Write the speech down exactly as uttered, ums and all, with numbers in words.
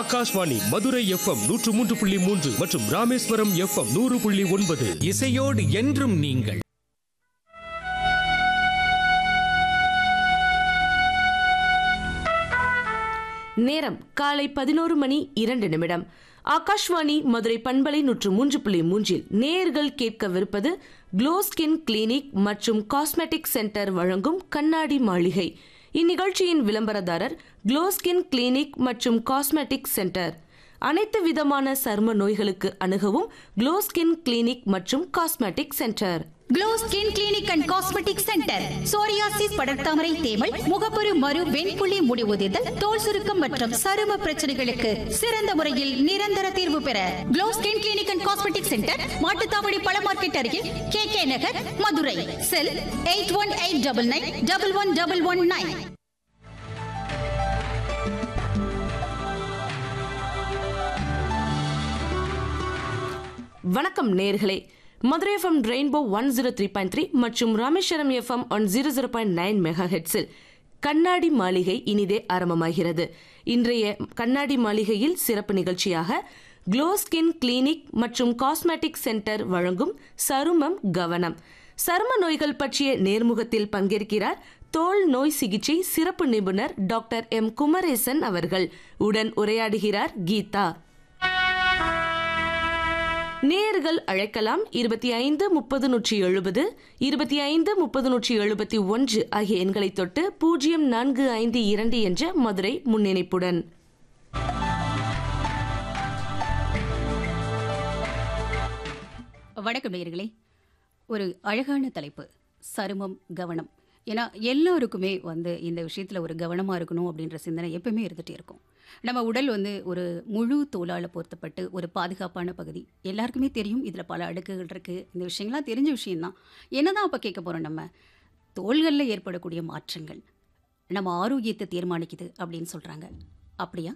Akashvani Madurai FM நூற்று மூன்று புள்ளி மூன்று மற்றும் ராமேஸ்வரம் எஃப்எம் நூறு புள்ளி ஒன்பது. இசையோடு என்றும் நீங்கள். நேரம் காலை பதினோரு மணி இரண்டு நிமிடம். ஆகாஷ்வாணி மதுரை பண்பலை நூற்று மூன்று புள்ளி மூன்றில் நேயர்கள் கேட்கவிருப்பது க்ளோ ஸ்கின் கிளினிக் மற்றும் காஸ்மெட்டிக் சென்டர் வழங்கும் கண்ணாடி மாளிகை. இந்நிகழ்ச்சியின் விளம்பரதாரர் க்ளோ ஸ்கின் கிளினிக் மற்றும் காஸ்மெட்டிக் சென்டர். அனைத்து விதமான சரும நோய்களுக்கு அணுகவும் க்ளோ ஸ்கின் கிளினிக் மற்றும் cosmetic centre. Glow skin clinic and cosmetic centre. Psoriasis, படர்தாமரை, தேமல், முகப்பரு மறு, வெண்புள்ளி முடிவுதிர்தல், தோல் சுருக்கம் மற்றும் சரும பிரச்சனைகளுக்கு சிறந்த முறையில் நிரந்தர தீர்வு பெற glow skin clinic and cosmetic centre, Mattuthavani பழ மார்க்கெட் அருகில், கே கே நகர், மதுரை. செல் eight one eight double nine double one double one nine. வணக்கம் நேயர்களே. Madurai FM rainbow one zero three point three மற்றும் Rameswaram FM one zero zero point nine mega ஹெட்ஸில் கண்ணாடி மாளிகை இனிதே ஆரம்பமாகிறது. இன்றைய கண்ணாடி மாளிகையில் சிறப்பு நிகழ்ச்சியாக க்ளோ ஸ்கின் கிளினிக் மற்றும் காஸ்மெட்டிக் சென்டர் வழங்கும் சருமம் கவனம். சரும நோய்கள் பற்றிய நேர்முகத்தில் பங்கேற்கிறார் தோல் நோய் சிகிச்சை சிறப்பு நிபுணர் டாக்டர் எம் குமரேசன் அவர்கள். உடன் உரையாடுகிறார் கீதா. நேயர்கள் அழைக்கலாம். இருபத்தி ஐந்து முப்பது நூற்றி எழுபது இருபத்தி ஐந்து முப்பது நூற்றி எழுபத்தி ஒன்று ஆகிய எண்களை தொட்டு பூஜ்ஜியம் நான்கு ஐந்து இரண்டு என்ற மதுரை முன்னிணைப்புடன். வணக்கம் நேயர்களே. ஒரு அழகான தலைப்பு, சருமம் கவனம். ஏன்னா எல்லாருக்குமே வந்து இந்த விஷயத்தில் ஒரு கவனமாக இருக்கணும் அப்படின்ற சிந்தனை எப்பவுமே இருந்துகிட்டே இருக்கும். நம்ம உடல் வந்து ஒரு முழு தோலால் பொருத்தப்பட்டு ஒரு பாதுகாப்பான பகுதி. எல்லாருக்குமே தெரியும், இதில் பல அடுக்குகள் இருக்குது. இந்த விஷயங்கள்லாம் தெரிஞ்ச விஷயம்தான். என்ன தான் அப்போ கேட்க போகிறோம், நம்ம தோள்களில் ஏற்படக்கூடிய மாற்றங்கள் நம்ம ஆரோக்கியத்தை தீர்மானிக்குது அப்படின்னு சொல்கிறாங்க. அப்படியா?